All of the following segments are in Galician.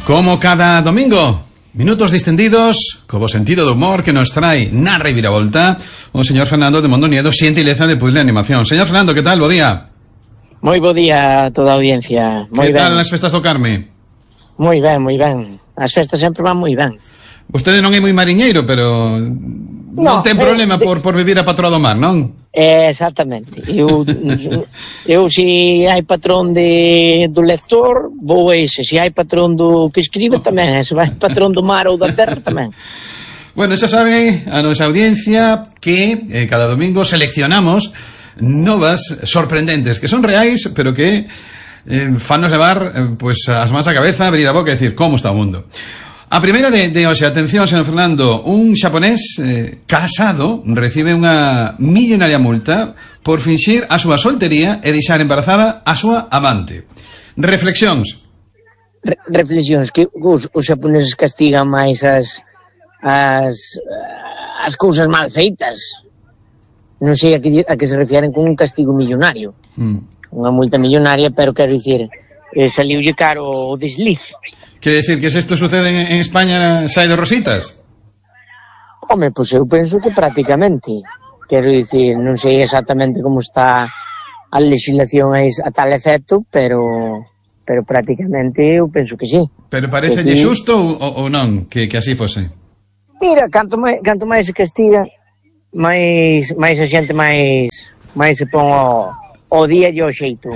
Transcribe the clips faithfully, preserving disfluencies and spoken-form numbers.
Como cada domingo, minutos distendidos, como sentido de humor que nos trae na reviravolta o señor Fernando de Mondoniedo, xentileza de Puzzle Animación. Señor Fernando, que tal? Bo día. Moi bo día a toda a audiencia. Moi que ben. tal as festas do Carme? Moi ben, moi ben. As festas sempre van moi ben. Vostede non é moi mariñeiro, pero non No, ten problema eh, por, por vivir a patroa do mar, non? Eh, exactamente. Eu, eu se hai patrón de, do lector, vou a ese. Se hai patrón do que escribe tamén. Se hai patrón do mar ou da terra tamén. Bueno, xa sabe a nosa audiencia que eh, cada domingo seleccionamos novas sorprendentes, que son reais, pero que eh, fanos levar eh, pues as mans a cabeza, abrir a boca e decir, como está o mundo? A primeira de, de hoxe, atención, señor Fernando, un xaponés eh, casado recibe unha millonaria multa por finxir a súa soltería e deixar embarazada a súa amante. Reflexións. Re reflexións, que os, os xaponeses castigan máis as, as, as cousas mal feitas. Non sei a que, a que se refieren con un castigo millonario. Mm. Unha multa millonaria, pero quero dicir, eh, saliulle caro o desliz. Quere decir que se isto sucede en, en España sai de rositas? Home, pois eu penso que prácticamente. Quero dicir, non sei exactamente como está a legislación a, a tal efecto, pero pero prácticamente eu penso que sí. Pero parecelle xusto ou, ou non que, que así fose? Mira, canto máis, canto máis se castiga, máis, máis a xente máis, máis se pon o, o día e o xeito.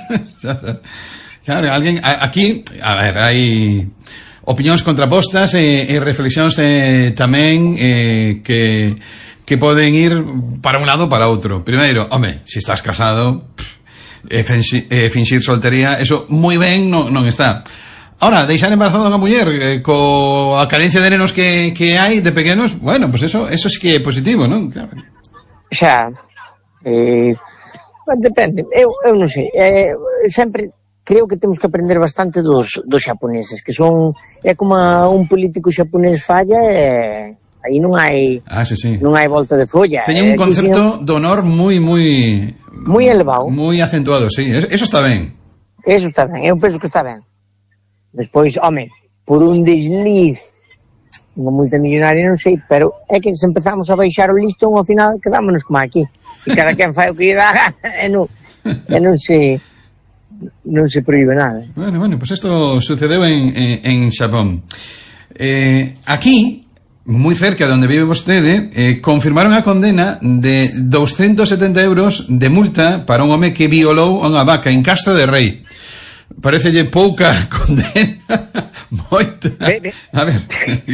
Claro, alguén aquí, a ver, hai opinións contrapostas e, e reflexións eh, tamén eh, que que poden ir para un lado ou para outro. Primeiro, home, se estás casado, e eh, eh, finxir soltería, eso moi ben non, non está. Ahora, deixar embarazada unha muller eh, co a carencia de nenos que, que hai de pequenos, bueno, pues eso eso sí que é positivo, non? Claro. Xa, eh, depende, eu, eu non sei, eh, sempre creo que temos que aprender bastante dos, dos xaponeses, que son, é como un político xaponés falla e aí non hai ah, sí, sí. non hai volta de folla. Teñen un concepto de honor moi, moi moi elevado, moi acentuado, sí, eso está ben. Eso está ben, eu penso que está ben. Despois, home, por un desliz unha multa millonaria non sei, pero é que se empezamos a baixar o listón ao final quedámonos como aquí, e cada quen fai o que lle dá e non, e non se non se proíbe nada. Bueno, bueno, pues esto sucedeu en, en, en Xapón. Eh, aquí, moi cerca de onde vive vostede, eh, confirmaron a condena de doscientos setenta euros de multa para un home que violou a unha vaca en Castro de Rei. Parecelle pouca condena, moita. A ver.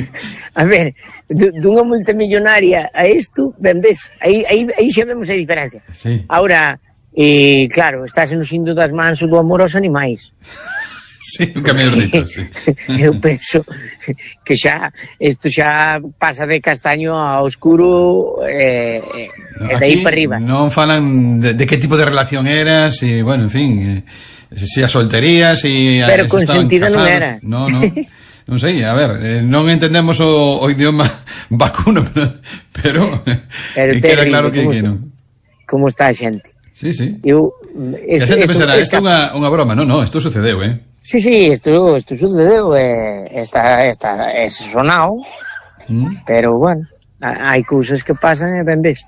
A ver, dunha multa millonaria a isto, ben ves, aí, aí, aí xa vemos a diferencia. Sí. Ahora, e, claro, estás nos indo das mans do amor aos animais. Sí, nunca me dito, sí. Eu penso que xa, isto xa pasa de castaño a oscuro e, e de aí para arriba. Non falan de, de que tipo de relación era, si, bueno, en fin, eh, si a soltería, si pero si consentida non era. No, no, non sei, a ver, eh, non entendemos o, o idioma vacuno, pero pero, pero e queda claro que, que non. Como está a xente. Sí, sí. Eu, esto, a xente pensará, isto é unha, unha broma. Non, non, isto sucedeu, eh? Sí, sí, isto, isto sucedeu, eh, está, está, é sonado, mm. pero, bueno, hai cousas que pasan e ben ves.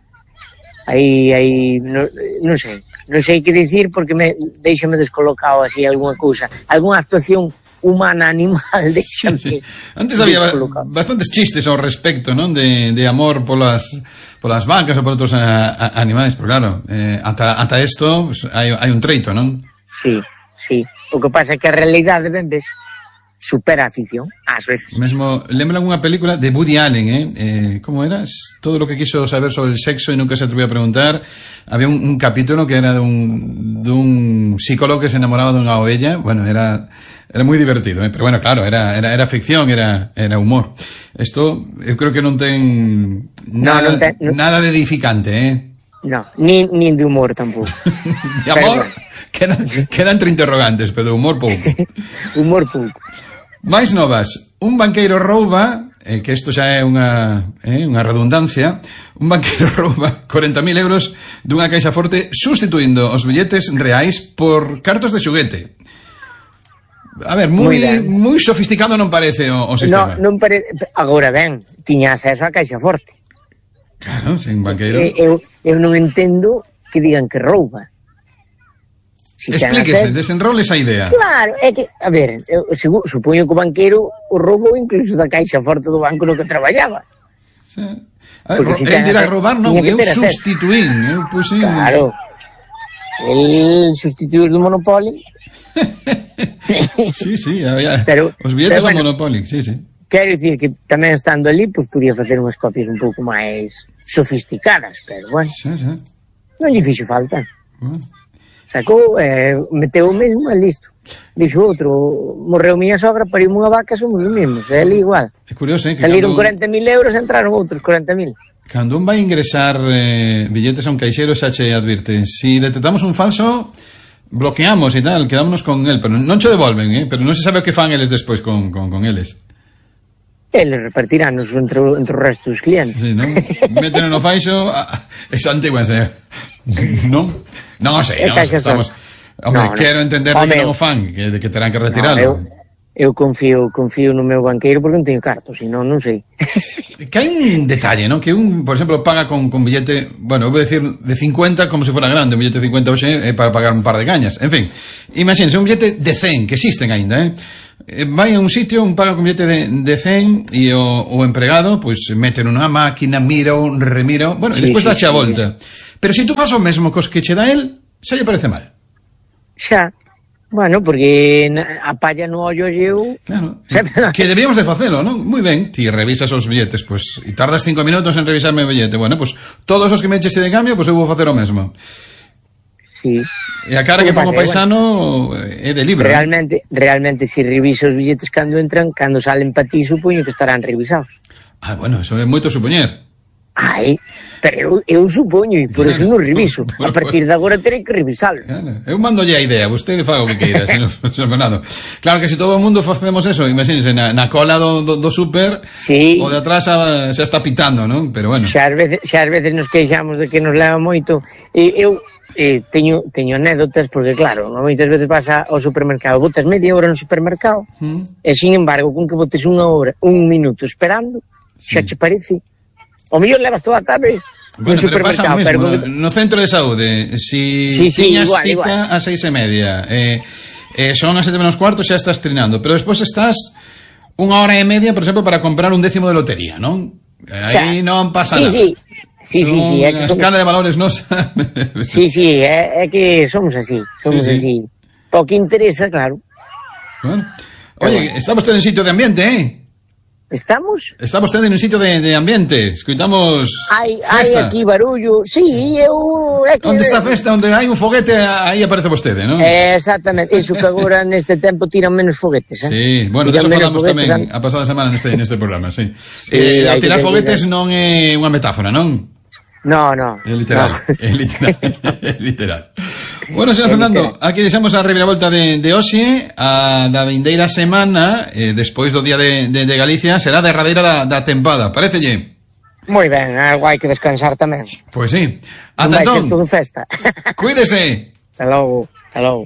Aí, aí, non, non sei, non sei que dicir porque me, deixame descolocado así algunha cousa, algunha actuación humana, animal, deixame. Sí, sí. Antes había bastantes chistes ao respecto, non? De, de amor polas, polas vacas ou por outros a, a, animais, pero claro, eh, ata, ata esto pues, hai, hai un treito, non? Sí, sí. O que pasa é que a realidade, ben ves, supera a afición, ás veces. Mesmo, lembran unha película de Woody Allen, eh? eh como era? Todo lo que quiso saber sobre el sexo e nunca se atrevió a preguntar. Había un, un capítulo que era de un, de un psicólogo que se enamoraba de unha ovella. Bueno, era era moi divertido, eh? Pero bueno, claro, era, era, era ficción, era, era humor. Esto, eu creo que non ten nada, no, non ten, no. nada de edificante, eh? No, ni, ni de humor tampouco. De amor, quedan, quedan entre interrogantes, pero de humor pouco. Humor pouco. Mais novas, un banqueiro rouba, eh, que isto xa é unha, eh, unha redundancia, un banqueiro rouba corenta mil euros dunha caixa forte sustituindo os billetes reais por cartos de xoguete. A ver, moi, moi sofisticado non parece o, o sistema. Non, non parece. Agora ben, tiña acceso á caixa forte. Claro, sin banqueiro. Eu, eu non entendo que digan que rouba. Si explíquese, desenrole esa idea. Claro, é que, a ver, eu supoño que o banqueiro o roubou incluso da caixa forte do banco no que traballaba. Sí. A ver, si el dirá roubar non, eu substituín, eu puxen... Claro, el sustituiu os do Monopoly. Sí, sí, había pero, os billetes do bueno, Monopoly, sí, sí. Quero dicir que tamén estando ali, pues podía facer unhas copias un pouco máis sofisticadas, pero bueno, sí, sí. Non lle fixo falta. Bueno. Sacou, eh, meteu o mesmo e listo. Dixo outro, morreu miña sogra, pariu unha vaca, somos os mesmos, é ali igual. É curioso, eh? Que saliron cuarenta mil euros, entraron outros cuarenta mil. Cando un vai ingresar eh, billetes a un caixero, xa che advirte, si detectamos un falso, bloqueamos e tal, quedámonos con el, pero non che devolven, eh? Pero non se sabe o que fan eles despois con, con, con eles. Eles repartirános entre, entre o resto dos clientes. Sí, non? Meten no faixo, esa antigua, eh? Non? Non o sei, non estamos... Hombre, no, no. Quero entender de que non o fan, que, de que terán que retirarlo. No, eu, eu confío, confío no meu banqueiro porque non teño cartos, senón non sei. Que hai un detalle, non? Que un, por exemplo, paga con, con billete, bueno, eu vou decir de cincuenta como se fora grande, un billete de cincuenta hoxe é para pagar un par de cañas. En fin, imagínense, un billete de cen, que existen aínda, eh? Vai a un sitio, un paga con billete de, de cen e o, o empregado, pois, pues, mete nunha máquina, mira, remira, bueno, sí, e despois sí, dache sí, a volta. Sí. Pero se si tú fas o mesmo cos que che dá el, xa lle parece mal. Xa. Bueno, porque a palla no ollo eu... Claro, que deberíamos de facelo, non? Moi ben, ti revisas os billetes, pois, pues, e tardas cinco minutos en revisarme o billete. Bueno, pois, pues, todos os que me eches de cambio, pois pues, eu vou facer o mesmo. Sí. E a cara que pongo paisano é de libro. Realmente, ¿no? Realmente, se si revisa os billetes cando entran, cando salen pa ti, supoño que estarán revisados. Ah, bueno, eso é moito supoñer. Ai, pero eu, eu supoño, e por eso non reviso. A partir de agora terei que revisalo. Claro. Eu mandolle a idea, vostede faga o que queira, señor, señor Fernando. Claro que se todo o mundo facemos eso, imagínense, na, na cola do, do, do súper, sí. O de atrás xa, xa está pitando, non? Pero bueno. Xa as veces, xa as veces nos queixamos de que nos leva moito. E eu eh, teño, teño anécdotas, porque claro, moitas veces vas ao supermercado, botas media hora no supermercado, mm. e sin embargo, con que botes unha hora, un minuto esperando, sí. Xa che parece... O mellor levas toda a tarde bueno, no supermercado. Pero pasa o mesmo, pero... no centro de saúde, si sí, sí, tiñas igual, cita igual. A seis e media, eh, eh, son a sete menos cuarto, xa estás trinando, pero despois estás unha hora e media, por exemplo, para comprar un décimo de lotería, non? Aí non pasa sí, nada. Sí, sí, sí, sí, é que a escala somos... de valores non Sí, sí, é, é que somos así, somos sí, sí. así. Po que interesa, claro. Bueno. Oye, bueno. Está vostede en sitio de ambiente, eh? Estamos? Estamos vostede en un sitio de, de ambiente. Escoitamos hai, hai aquí barullo. Sí, eu... É que... Onde está a festa? Onde hai un foguete, aí aparece vostede, non? Exactamente. Iso que agora neste tempo tiran menos foguetes, eh? Sí, bueno, tiran eso falamos tamén a pasada semana neste, neste programa, sí. Sí, eh, a tirar foguetes non é unha metáfora, non? No, no. É literal, no. É literal, é literal. Bueno, señor Fernando, aquí deixamos a reviravolta de, de hoxe, a da vindeira semana, eh, despois do Día de, de, de Galicia, será derradeira da, da tempada, parecelle? Moi ben, algo hai que descansar tamén. Pois sí. Ata entón. Vai ser todo festa. Cuídese. Hasta logo, hasta logo.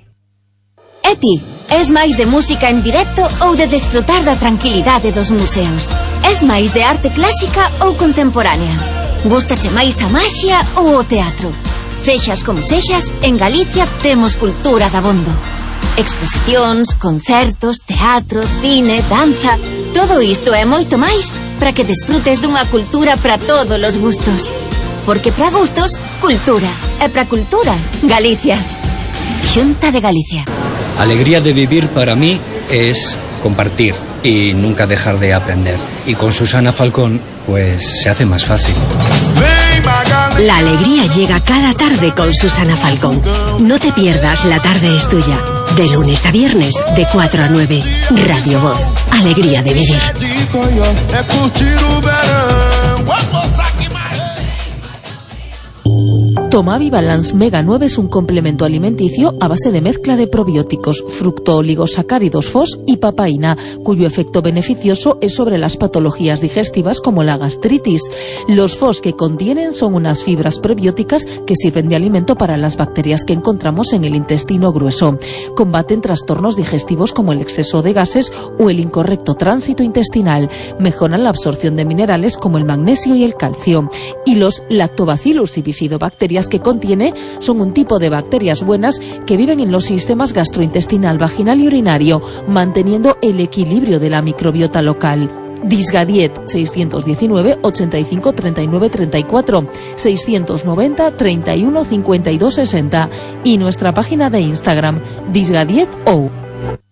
E ti, es máis de música en directo ou de desfrutar da tranquilidade dos museos? Es máis de arte clásica ou contemporánea? Gústache máis a maxia ou o teatro? Sexas como sexas, en Galicia temos cultura dabondo. Exposicións, concertos, teatro, cine, danza... Todo isto e moito máis para que desfrutes dunha cultura para todos os gustos. Porque para gustos, cultura. E para cultura, Galicia. Xunta de Galicia. Alegría de vivir para mí es compartir y nunca dejar de aprender. Y con Susana Falcón, pues se hace más fácil. La alegría llega cada tarde con Susana Falcón. No te pierdas La Tarde es Tuya. De lunes a viernes, de cuatro a nueve. Radio Voz. Alegría de vivir. Tomavi Balance Mega nueve es un complemento alimenticio a base de mezcla de probióticos, fructooligosacáridos F O S y papaína, cuyo efecto beneficioso es sobre las patologías digestivas como la gastritis. Los F O S que contienen son unas fibras prebióticas que sirven de alimento para las bacterias que encontramos en el intestino grueso. Combaten trastornos digestivos como el exceso de gases o el incorrecto tránsito intestinal. Mejoran la absorción de minerales como el magnesio y el calcio. Y los lactobacillus y bifidobacterias que contiene son un tipo de bacterias buenas que viven en los sistemas gastrointestinal, vaginal y urinario, manteniendo el equilibrio de la microbiota local. Disgadiet seiscientos diecinueve, ochenta y cinco, treinta y nueve, treinta y cuatro, seiscientos noventa, treinta y uno, cincuenta y dos, sesenta y nuestra página de Instagram Disgadiet O.